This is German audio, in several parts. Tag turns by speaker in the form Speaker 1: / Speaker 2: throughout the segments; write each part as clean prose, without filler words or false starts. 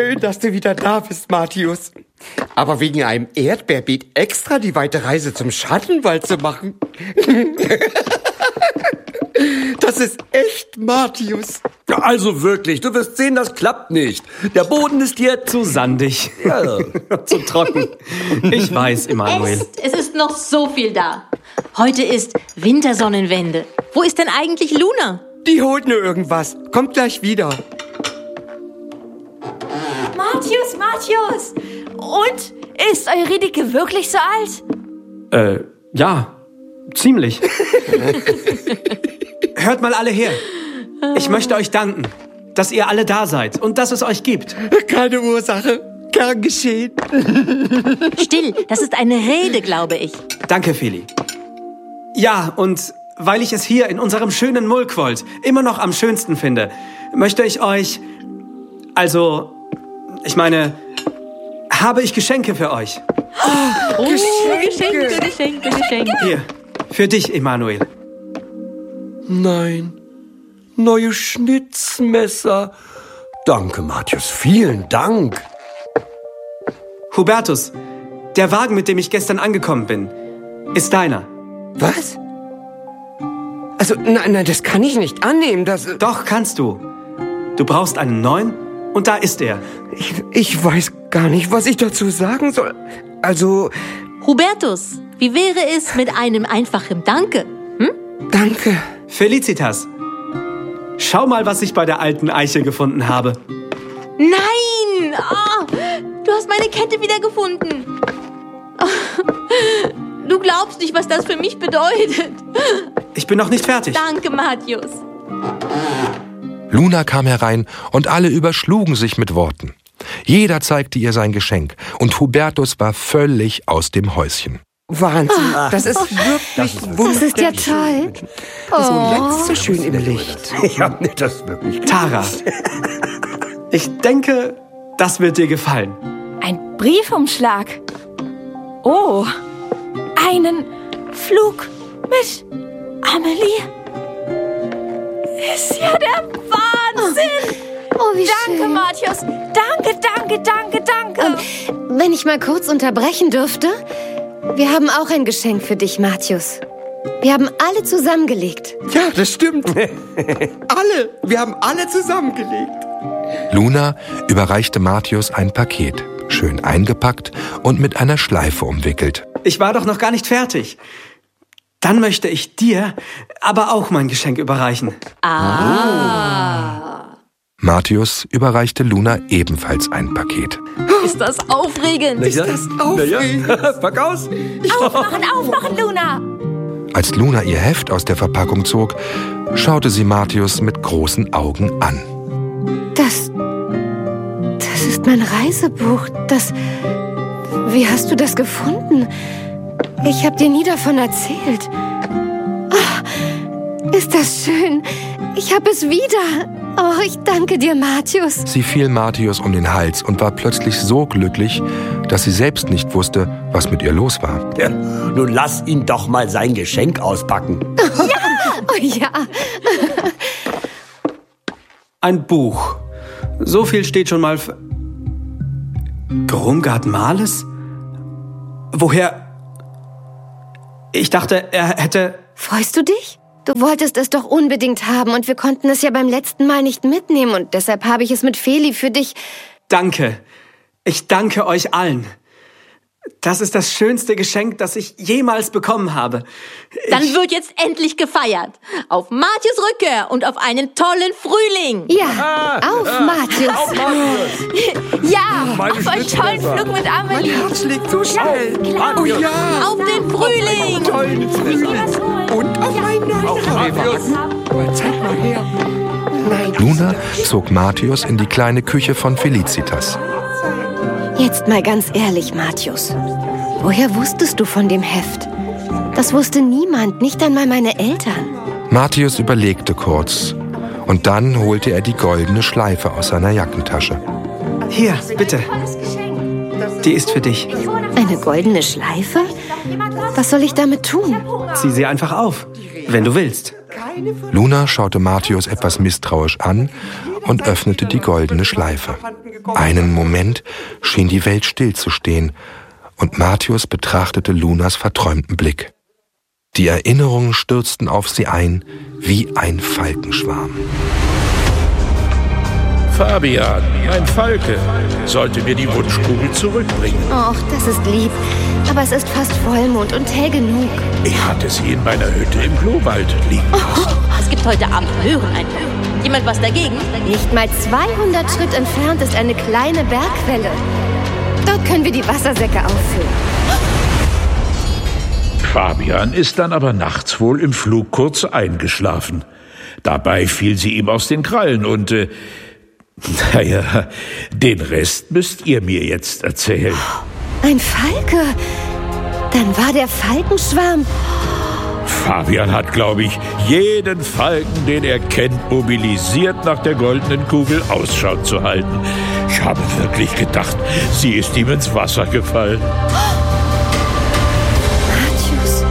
Speaker 1: schön, dass du wieder da bist, Mathius. Aber wegen einem Erdbeerbeet extra die weite Reise zum Schattenwald zu machen? Das ist echt, Mathius.
Speaker 2: Also wirklich, du wirst sehen, das klappt nicht. Der Boden ist hier
Speaker 3: zu sandig,
Speaker 2: Ja.
Speaker 3: zu trocken. Ich weiß, Emanuel.
Speaker 4: Es ist noch so viel da. Heute ist Wintersonnenwende. Wo ist denn eigentlich Luna?
Speaker 1: Die holt nur irgendwas. Kommt gleich wieder.
Speaker 5: Mathius! Und? Ist Eurydike wirklich so alt?
Speaker 3: Ja, ziemlich. Hört mal alle her. Ich möchte euch danken, dass ihr alle da seid und dass es euch gibt.
Speaker 1: Keine Ursache. Gern geschehen.
Speaker 4: Still, das ist eine Rede, glaube ich.
Speaker 3: Danke, Feli. Ja, und weil ich es hier in unserem schönen Mulkwold immer noch am schönsten finde, möchte ich euch... Also, ich meine, habe ich Geschenke für euch.
Speaker 4: Oh, Geschenke.
Speaker 3: Hier, für dich, Emanuel.
Speaker 2: Nein, neue Schnitzmesser. Danke, Mathius, vielen Dank.
Speaker 3: Hubertus, der Wagen, mit dem ich gestern angekommen bin, ist deiner.
Speaker 1: Was? Also, nein, das kann ich nicht annehmen.
Speaker 3: Doch, kannst du. Du brauchst einen neuen und da ist er.
Speaker 1: Ich weiß gar nicht, was ich dazu sagen soll. Also,
Speaker 4: Hubertus, wie wäre es mit einem einfachen Danke?
Speaker 1: danke.
Speaker 3: Felicitas, schau mal, was ich bei der alten Eiche gefunden habe.
Speaker 4: Nein! Oh, du hast meine Kette wiedergefunden. Oh, du glaubst nicht, was das für mich bedeutet.
Speaker 3: Ich bin noch nicht fertig.
Speaker 4: Danke, Mathius.
Speaker 6: Luna kam herein und alle überschlugen sich mit Worten. Jeder zeigte ihr sein Geschenk und Hubertus war völlig aus dem Häuschen.
Speaker 1: Wahnsinn. Das ist wirklich wunderbar.
Speaker 5: Das ist ja toll.
Speaker 1: So glänzt so schön im Licht.
Speaker 2: Ja, nee, das ist wirklich...
Speaker 3: Tara, ich denke, das wird dir gefallen.
Speaker 5: Ein Briefumschlag. Oh, einen Flug mit Amelie. Ist ja der Wahnsinn.
Speaker 7: Oh, wie
Speaker 5: Danke,
Speaker 7: schön.
Speaker 5: Mathius. Danke.
Speaker 7: Wenn ich mal kurz unterbrechen dürfte? Wir haben auch ein Geschenk für dich, Mathius. Wir haben alle zusammengelegt.
Speaker 1: Ja, das stimmt. Alle. Wir haben alle zusammengelegt.
Speaker 6: Luna überreichte Mathius ein Paket, schön eingepackt und mit einer Schleife umwickelt.
Speaker 3: Ich war doch noch gar nicht fertig. Dann möchte ich dir aber auch mein Geschenk überreichen.
Speaker 6: Mathius überreichte Luna ebenfalls ein Paket.
Speaker 4: Ist das aufregend?
Speaker 2: Ist
Speaker 1: das aufregend?
Speaker 2: Pack aus.
Speaker 5: Aufmachen, Luna.
Speaker 6: Als Luna ihr Heft aus der Verpackung zog, schaute sie Mathius mit großen Augen an.
Speaker 7: Das ist mein Reisebuch. Wie hast du das gefunden? Ich habe dir nie davon erzählt. Oh, ist das schön. Ich habe es wieder. Oh, ich danke dir, Mathius.
Speaker 6: Sie fiel Mathius um den Hals und war plötzlich so glücklich, dass sie selbst nicht wusste, was mit ihr los war.
Speaker 2: Ja, nun lass ihn doch mal sein Geschenk auspacken.
Speaker 7: Oh ja.
Speaker 3: Ein Buch. So viel steht schon mal für... Grumgard Males? Woher... Ich dachte, er hätte...
Speaker 7: Freust du dich? Du wolltest es doch unbedingt haben und wir konnten es ja beim letzten Mal nicht mitnehmen und deshalb habe ich es mit Feli für dich.
Speaker 3: Danke. Ich danke euch allen. Das ist das schönste Geschenk, das ich jemals bekommen habe.
Speaker 4: Dann wird jetzt endlich gefeiert. Auf Mathius Rückkehr und auf einen tollen Frühling.
Speaker 7: Ja, auf Mathius.
Speaker 5: Ja, auf einen tollen Flug mit
Speaker 1: Mein
Speaker 5: Amelie.
Speaker 1: Herz schlägt so schnell.
Speaker 5: Klar.
Speaker 1: Oh ja.
Speaker 4: Auf den Frühling.
Speaker 1: Tollen Frühling. Und auf meinen neuen Kaffeewagen. Aber zeig mal her. Nein.
Speaker 6: Luna zog Mathius in die kleine Küche von Felicitas.
Speaker 7: Jetzt mal ganz ehrlich, Mathius. Woher wusstest du von dem Heft? Das wusste niemand, nicht einmal meine Eltern.
Speaker 6: Mathius überlegte kurz und dann holte er die goldene Schleife aus seiner Jackentasche.
Speaker 3: Hier, bitte. Die ist für dich.
Speaker 7: Eine goldene Schleife? Was soll ich damit tun?
Speaker 3: Zieh sie einfach auf, wenn du willst.
Speaker 6: Luna schaute Matthäus etwas misstrauisch an und öffnete die goldene Schleife. Einen Moment schien die Welt stillzustehen und Matthäus betrachtete Lunas verträumten Blick. Die Erinnerungen stürzten auf sie ein wie ein Falkenschwarm.
Speaker 8: Fabian, mein Falke, sollte mir die Wunschkugel zurückbringen.
Speaker 7: Och, das ist lieb. Aber es ist fast Vollmond und hell genug.
Speaker 8: Ich hatte sie in meiner Hütte im Glowald liegen lassen.
Speaker 4: Es gibt heute Abend Möhreneinbruch. Jemand was dagegen?
Speaker 7: Nicht mal 200 Schritt entfernt ist eine kleine Bergquelle. Dort können wir die Wassersäcke auffüllen.
Speaker 8: Fabian ist dann aber nachts wohl im Flug kurz eingeschlafen. Dabei fiel sie ihm aus den Krallen und, naja, den Rest müsst ihr mir jetzt erzählen.
Speaker 7: Ein Falke? Dann war der Falkenschwarm.
Speaker 8: Fabian hat, glaube ich, jeden Falken, den er kennt, mobilisiert, nach der goldenen Kugel Ausschau zu halten. Ich habe wirklich gedacht, sie ist ihm ins Wasser gefallen.
Speaker 7: Matthäus.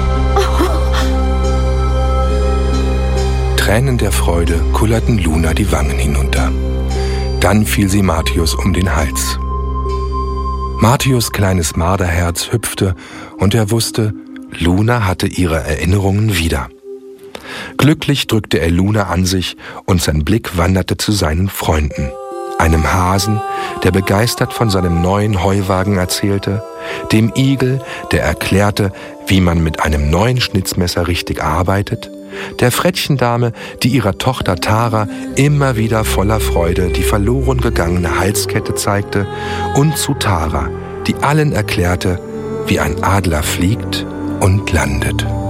Speaker 6: Tränen der Freude kullerten Luna die Wangen hinunter. Dann fiel sie Matthäus um den Hals. Matthäus' kleines Marderherz hüpfte und er wusste, Luna hatte ihre Erinnerungen wieder. Glücklich drückte er Luna an sich und sein Blick wanderte zu seinen Freunden. Einem Hasen, der begeistert von seinem neuen Heuwagen erzählte, dem Igel, der erklärte, wie man mit einem neuen Schnitzmesser richtig arbeitet, der Frettchendame, die ihrer Tochter Tara immer wieder voller Freude die verloren gegangene Halskette zeigte, und zu Tara, die allen erklärte, wie ein Adler fliegt und landet.